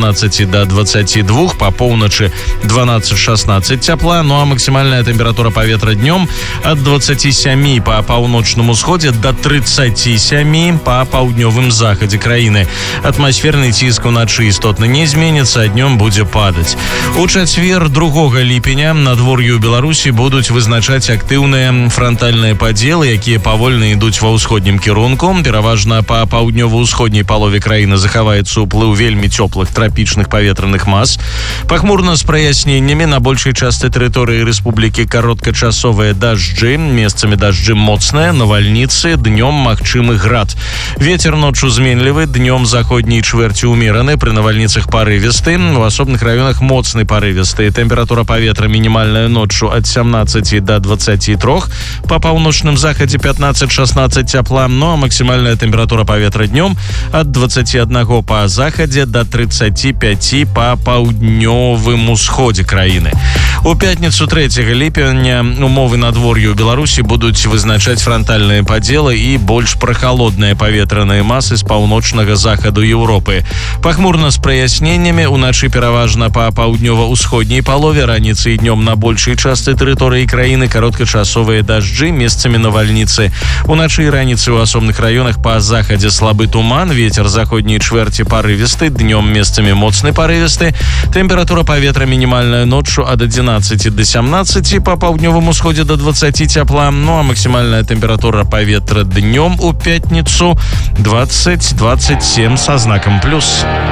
18 до 22, по полночи 12-16 тепла, ну а максимальная температура паветра днем от 27 по паўночным усходе до 37 по паўднёвым захадзе краіны. Атмасферны ціск уначы істотна не зменіцца, а днём будзе падаць. У чацвер 2 ліпеня надвор'ю Беларусі будуць вызначаць актыўныя франтальныя падзелы, якія павольна ідуць ва ўсходнім кірунку. Пераважна па паўднёва-ўсходняй палове краіны захаваецца ўплыў вельмі цёплых трапічных паветраных мас. Пахмурна з праясненнямі на большай частцы тэрыторыі рэспублікі кароткачасовыя дажджы, месцамі дажджы моцныя, навальніцы, днём магчымы град. Вецер ноччу зменлівы, днём заходняй чвэрці ўмераны, пры навальніцах парывісты, у асобных раёнах моцны парывісты. Тэмпература паветра мінімальная ноччу ад 17 до 23, па паўночным захадзе 15-16 цепла, ну а максимальная температура паветра днем от 21 по захадзе до 35 по паўднёвым усходе краіны. У пятніцу 3 ліпеня умовы надвор'я ў Беларусі будуць вызначаць франтальныя падзелы і больш прахалодныя паветраныя масы з паўночнага захаду Еўропы. Пахмурна з праясненнямі, уначы пераважна па паўднёва-ўсходняй палове, раніцай і днём на большай частцы тэрыторыі краіны кароткачасовыя дажджы, месцамі навальніцы. Уначы і раніцай у асобных раёнах па захадзе слабы туман, вецер заходняй чвэрці парывісты, днём месцамі моцны парывісты. Тэмпература паветра мінімальная ноччу ад 11 до 17, па паўднёвым усходзе до 20 цепла, ну а максимальная температура паветра днем у пятніцу 20-27 со знаком плюс.